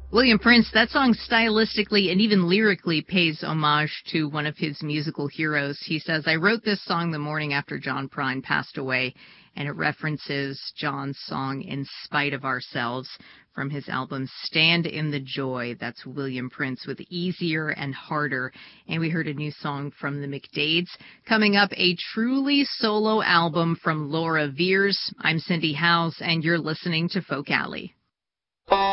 William Prince, that song stylistically and even lyrically pays homage to one of his musical heroes. He says, I wrote this song the morning after John Prine passed away, and it references John's song In Spite of Ourselves from his album Stand in the Joy. That's William Prince with Easier and Harder. And we heard a new song from the McDades. Coming up, a truly solo album from Laura Veirs. I'm Cindy Howes, and you're listening to Folk Alley.